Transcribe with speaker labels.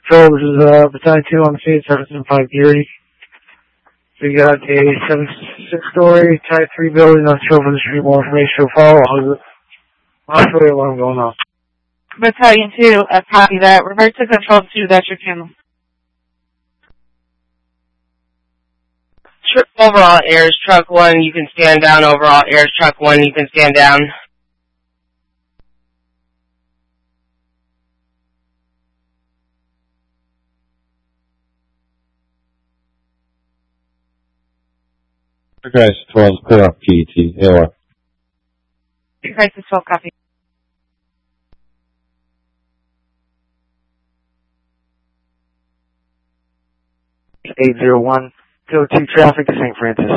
Speaker 1: Patrol, this is Battalion 2 on the scene, 775 Geary. So you got a 76-story Type 3 building on Silver Street. More information will follow. Hospital alarm going off.
Speaker 2: Battalion 2, copy that. Revert to Control 2, that's your channel.
Speaker 3: Overall Airs Truck 1, you can stand down. Overall Airs Truck 1, you can stand down.
Speaker 4: Crisis 12, clear up PET. AOR.
Speaker 2: Crisis 12, copy.
Speaker 1: 801, go to traffic to St. Francis.